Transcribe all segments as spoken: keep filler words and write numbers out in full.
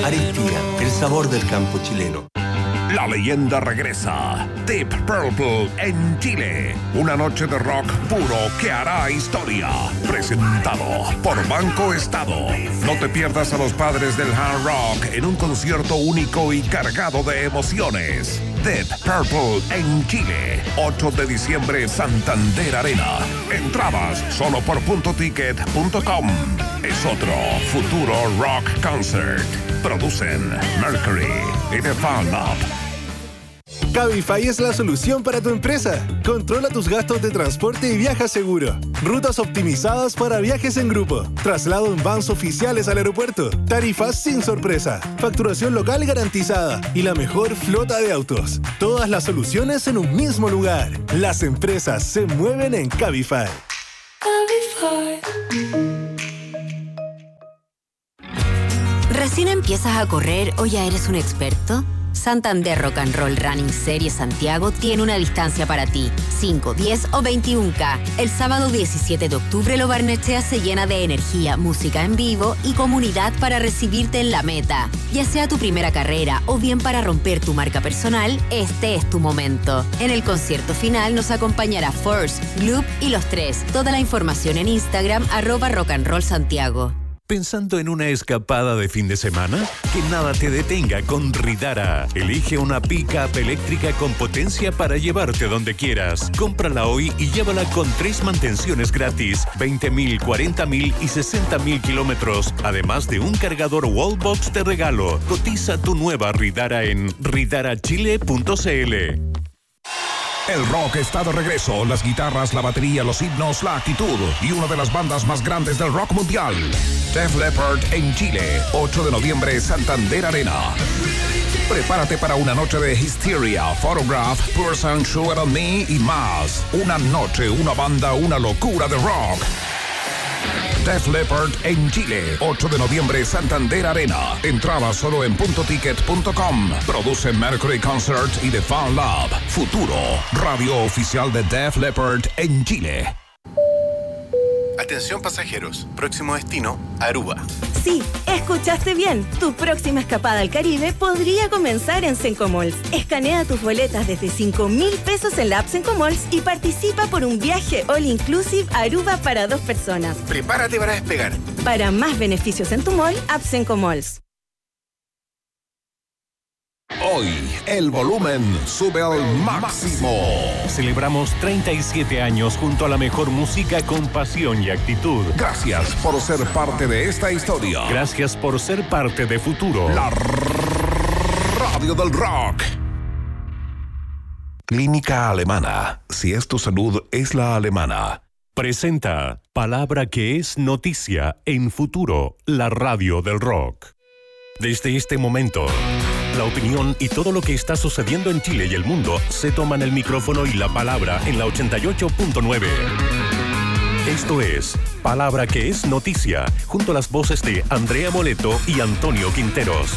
Aristía, el sabor del campo chileno. La leyenda regresa. Deep Purple en Chile. Una noche de rock puro que hará historia. Presentado por Banco Estado. No te pierdas a los padres del hard rock en un concierto único y cargado de emociones. Deep Purple en Chile. ocho de diciembre, Santander Arena. Entradas solo por punto ticket punto com. Es otro futuro rock concert. Producen Mercury y The Fan Lab. Cabify es la solución para tu empresa. Controla tus gastos de transporte y viaja seguro. Rutas optimizadas para viajes en grupo. Traslado en vans oficiales al aeropuerto. Tarifas sin sorpresa. Facturación local garantizada. Y la mejor flota de autos. Todas las soluciones en un mismo lugar. Las empresas se mueven en Cabify. Cabify. ¿Recién empiezas a correr o ya eres un experto? Santander Rock and Roll Running Series Santiago tiene una distancia para ti, cinco, diez o veintiún K. El sábado diecisiete de octubre Lo Barnechea se llena de energía, música en vivo y comunidad para recibirte en la meta. Ya sea tu primera carrera o bien para romper tu marca personal, este es tu momento. En el concierto final nos acompañará Force, Gloop y Los Tres. Toda la información en Instagram, arroba Rock and Roll Santiago. ¿Pensando en una escapada de fin de semana? Que nada te detenga con Ridara. Elige una pick-up eléctrica con potencia para llevarte donde quieras. Cómprala hoy y llévala con tres mantenciones gratis, veinte mil, cuarenta mil y sesenta mil kilómetros, además de un cargador Wallbox de regalo. Cotiza tu nueva Ridara en ridara chile punto c l. El rock está de regreso. Las guitarras, la batería, los himnos, la actitud y una de las bandas más grandes del rock mundial. Def Leppard en Chile. ocho de noviembre, Santander Arena. Prepárate para una noche de Hysteria, Photograph, Person, Sugar on Me y más. Una noche, una banda, una locura de rock. Def Leppard en Chile. ocho de noviembre, Santander Arena. Entrada solo en punto ticket punto com. Produce Mercury Concert y The Fan Lab. Futuro, radio oficial de Def Leppard en Chile. Atención pasajeros, próximo destino, Aruba. Sí, escuchaste bien. Tu próxima escapada al Caribe podría comenzar en Sencomalls. Escanea tus boletas desde cinco mil pesos en la app Sencomalls y participa por un viaje all inclusive a Aruba para dos personas. Prepárate para despegar. Para más beneficios en tu mall, app Sencomalls. Hoy, el volumen sube al máximo. Celebramos treinta y siete años junto a la mejor música con pasión y actitud. Gracias por ser parte de esta historia. Gracias por ser parte de Futuro. La radio del rock. Clínica Alemana. Si es tu salud, es la alemana. Presenta Palabra que es noticia en Futuro, la radio del rock. Desde este momento, la opinión y todo lo que está sucediendo en Chile y el mundo se toman el micrófono y la palabra en la ochenta y ocho punto nueve. Esto es Palabra que es noticia, junto a las voces de Andrea Moleto y Antonio Quinteros.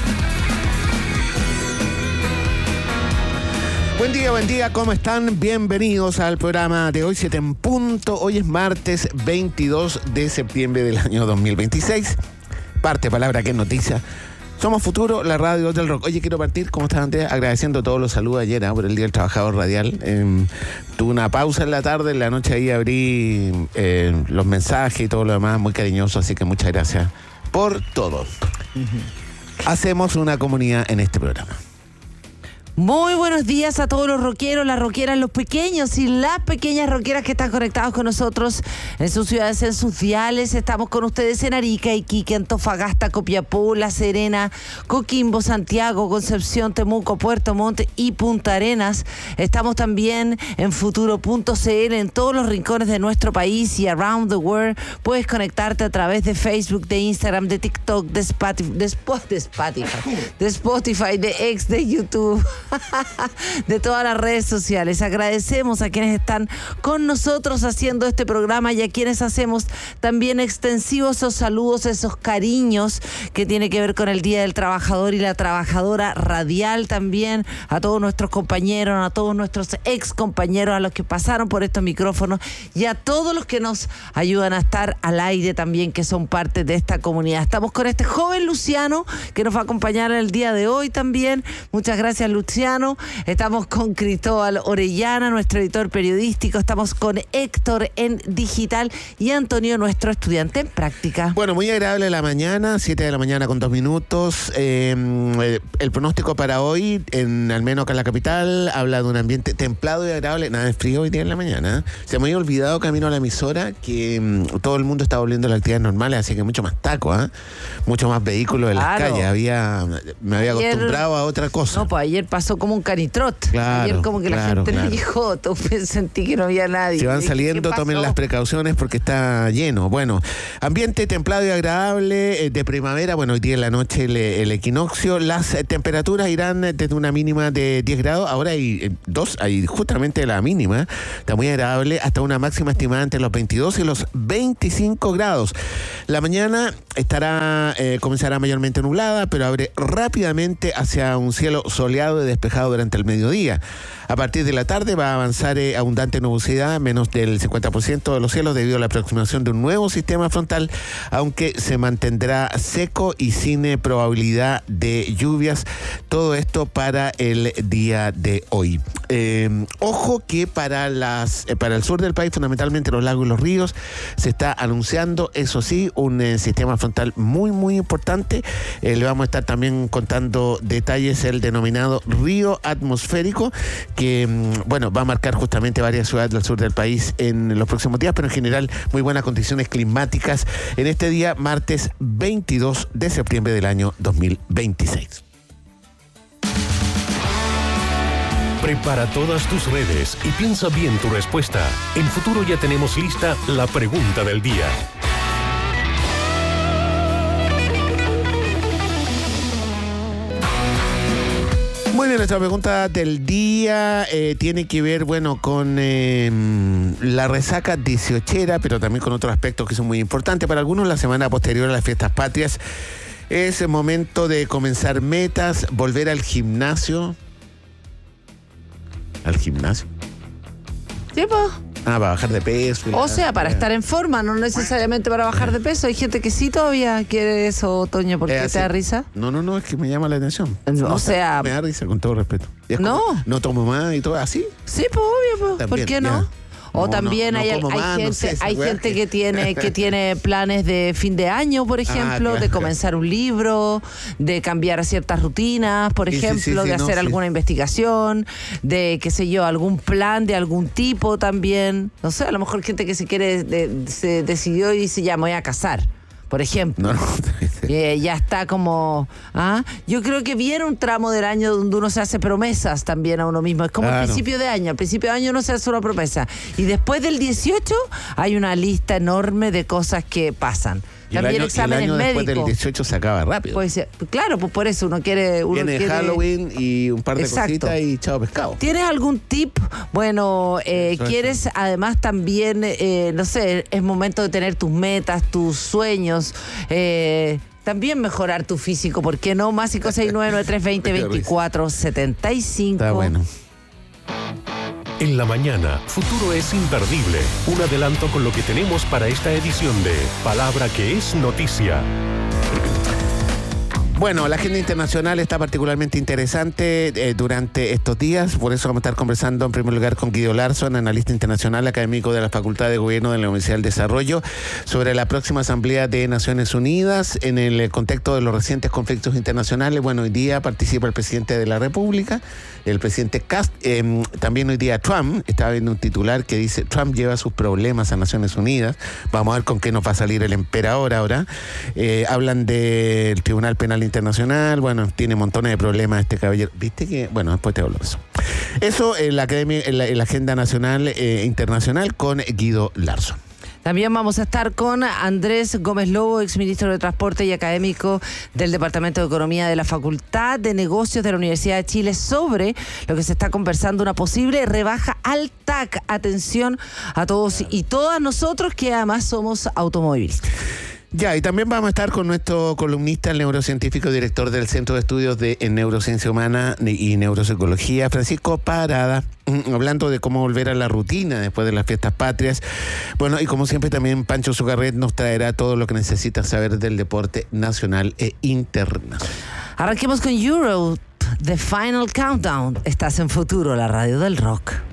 Buen día, buen día, ¿cómo están? Bienvenidos al programa de hoy, siete en punto. Hoy es martes veintidós de septiembre del año dos mil veintiséis. Parte Palabra que es noticia. Somos Futuro, la radio del rock. Oye, quiero partir, ¿cómo estás, Andrea? Agradeciendo todos los saludos ayer, ¿eh? por el Día del Trabajador Radial. Eh, tuve una pausa en la tarde, en la noche ahí abrí eh, los mensajes y todo lo demás, muy cariñoso, así que muchas gracias por todo. Uh-huh. Hacemos una comunidad en este programa. Muy buenos días a todos los rockeros, las rockeras, los pequeños y las pequeñas rockeras que están conectados con nosotros en sus ciudades, en sus diales. Estamos con ustedes en Arica, Iquique, Antofagasta, Copiapó, La Serena, Coquimbo, Santiago, Concepción, Temuco, Puerto Montt y Punta Arenas. Estamos también en futuro punto c l en todos los rincones de nuestro país y around the world. Puedes conectarte a través de Facebook, de Instagram, de TikTok, de Spotify, de Spotify, de, Spotify, de, Spotify, de X, de YouTube. de todas las redes sociales. Agradecemos a quienes están con nosotros haciendo este programa y a quienes hacemos también extensivos esos saludos, esos cariños que tiene que ver con el Día del Trabajador y la Trabajadora radial también, a todos nuestros compañeros, a todos nuestros ex compañeros, a los que pasaron por estos micrófonos y a todos los que nos ayudan a estar al aire también, que son parte de esta comunidad. Estamos con este joven Luciano que nos va a acompañar el día de hoy también. Muchas gracias, Luciano. Estamos con Cristóbal Orellana, nuestro editor periodístico. Estamos con Héctor en digital y Antonio, nuestro estudiante en práctica. Bueno, muy agradable la mañana, siete de la mañana con dos minutos. Eh, el pronóstico para hoy, en, al menos acá en la capital, habla de un ambiente templado y agradable. Nada de frío hoy día en la mañana. Se me había olvidado camino a la emisora que um, todo el mundo está volviendo a las actividades normales, así que mucho más taco, ¿eh? Mucho más vehículos en claro. las calles. Había, me había ayer, acostumbrado a otra cosa. No, pues ayer pasó como un canitrot. Claro, ayer como que claro, la gente claro. le dijo, sentí que no había nadie. Si van saliendo, tomen las precauciones porque está lleno. Bueno, ambiente templado y agradable, eh, de primavera. Bueno, hoy día en la noche el, el equinoccio. Las eh, temperaturas irán desde una mínima de diez grados. Ahora hay eh, dos, hay justamente la mínima. Está muy agradable, hasta una máxima estimada entre los veintidós y los veinticinco grados. La mañana estará, eh, comenzará mayormente nublada, pero abre rápidamente hacia un cielo soleado y despejado durante el mediodía. A partir de la tarde va a avanzar eh, abundante nubosidad, menos del cincuenta por ciento de los cielos debido a la aproximación de un nuevo sistema frontal, aunque se mantendrá seco y sin eh, probabilidad de lluvias. Todo esto para el día de hoy. Eh, ojo que para, las, eh, para el sur del país, fundamentalmente los lagos y los ríos, se está anunciando, eso sí, un eh, sistema frontal muy, muy importante. Eh, le vamos a estar también contando detalles, el denominado río atmosférico, que, bueno, va a marcar justamente varias ciudades del sur del país en los próximos días, pero en general muy buenas condiciones climáticas en este día, martes veintidós de septiembre del año dos mil veintiséis. Prepara todas tus redes y piensa bien tu respuesta. En Futuro ya tenemos lista la pregunta del día. Muy bien, nuestra pregunta del día eh, tiene que ver, bueno, con eh, la resaca dieciochera, pero también con otros aspectos que son muy importantes. Para algunos, la semana posterior a las fiestas patrias es el momento de comenzar metas, volver al gimnasio. ¿Al gimnasio? Sí, pues. Ah, para bajar de peso. O sea, para estar en forma, no necesariamente para bajar de peso. Hay gente que sí todavía quiere eso, Toño. ¿Por qué te da risa? No, no, no, es que me llama la atención. O no, sea... Me da risa, con todo respeto. No. Como, no tomo más y todo así. Sí, pues obvio, pues. ¿Por qué no? Ya. O No, también no, no hay, como hay más, gente, no sé, hay esa gente weá. que tiene, que tiene planes de fin de año, por ejemplo, claro, de comenzar un libro, de cambiar ciertas rutinas, por Sí, sí, ejemplo, sí, sí, de no, hacer sí. alguna investigación, de, qué sé yo, algún plan de algún tipo también. No sé, a lo mejor gente que se quiere, de- se decidió y dice, ya me voy a casar, por ejemplo. No, no. Eh, ya está como... ¿ah? Yo creo que viene un tramo del año donde uno se hace promesas también a uno mismo. Es como Claro. el principio de año. Al principio de año uno se hace una promesa. Y después del dieciocho hay una lista enorme de cosas que pasan. Y el También año, exámenes el año después del médicos. dieciocho se acaba rápido. Pues, eh, claro, pues por eso uno quiere... Uno Viene quiere... Halloween y un par de Exacto. cositas y chao pescado. ¿Tienes algún tip? Bueno, eh, Eso, ¿quieres además también, eh, no sé, es momento de tener tus metas, tus sueños, eh, también mejorar tu físico? ¿Por qué no? Más cinco seis nueve nueve tres dos cero dos cuatro siete cinco. Está bueno. En la mañana, Futuro es imperdible. Un adelanto con lo que tenemos para esta edición de Palabra que es Noticia. Bueno, la agenda internacional está particularmente interesante eh, durante estos días, por eso vamos a estar conversando en primer lugar con Guido Larsson, analista internacional académico de la Facultad de Gobierno de la Universidad del Desarrollo, sobre la próxima Asamblea de Naciones Unidas en el contexto de los recientes conflictos internacionales. Bueno, hoy día participa el presidente de la República, el presidente Cast, eh, también hoy día Trump, estaba viendo un titular que dice Trump lleva sus problemas a Naciones Unidas, vamos a ver con qué nos va a salir el emperador ahora. Eh, hablan del Tribunal Penal Internacional, bueno, tiene montones de problemas este caballero. ¿Viste que? Bueno, después te hablo de eso. Eso en la, academia, en la, en la agenda nacional e eh, internacional con Guido Larsson. También vamos a estar con Andrés Gómez Lobo, exministro de Transporte y académico del Departamento de Economía de la Facultad de Negocios de la Universidad de Chile, sobre lo que se está conversando, una posible rebaja al T A C. Atención a todos y todas nosotros que además somos automovilistas. Ya, y también vamos a estar con nuestro columnista, el neurocientífico, director del Centro de Estudios de en Neurociencia Humana y Neuropsicología, Francisco Parada, hablando de cómo volver a la rutina después de las fiestas patrias. Bueno, y como siempre también Pancho Zucarret nos traerá todo lo que necesitas saber del deporte nacional e internacional. Arranquemos con Europe, The Final Countdown. Estás en Futuro, la radio del rock.